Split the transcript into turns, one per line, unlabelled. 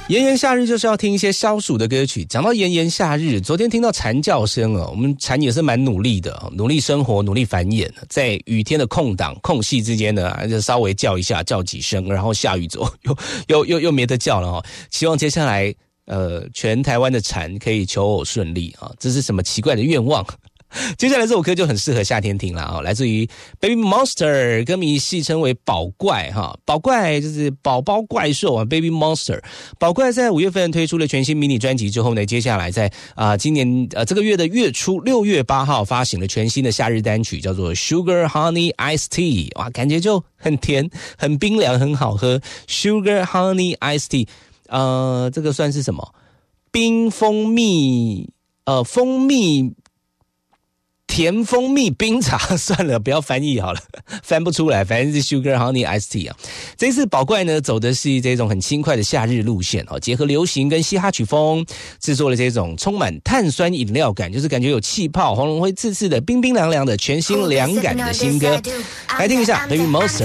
炎炎夏日就是要听一些消暑的歌曲。讲到炎炎夏日，昨天听到蝉叫声哦，我们蝉也是蛮努力的，努力生活，努力繁衍，在雨天的空隙之间呢，就稍微叫一下，叫几声，然后下雨之后又没得叫了哦。希望接下来全台湾的蝉可以求偶顺利啊，这是什么奇怪的愿望？接下来这首歌就很适合夏天听啦哦，来自于 Baby Monster， 歌迷戏称为宝怪哈，宝怪就是宝宝怪兽啊 ，Baby Monster。宝怪在5月份推出了全新迷你专辑之后呢，接下来在今年这个月的月初6月8号发行了全新的夏日单曲，叫做 Sugar Honey Iced Tea， 哇，感觉就很甜、很冰凉、很好喝。Sugar Honey Iced Tea， 这个算是什么？冰蜂蜜蜂蜜。甜蜂蜜冰茶算了，不要翻译好了，翻不出来，反正是 Sugar Honey Iced Tea 啊。这次宝怪呢走的是这种很轻快的夏日路线哦，结合流行跟嘻哈曲风，制作了这种充满碳酸饮料感，就是感觉有气泡，喉咙会刺刺的，冰冰凉凉的，全新凉感的新歌。来听一下 Baby Monster。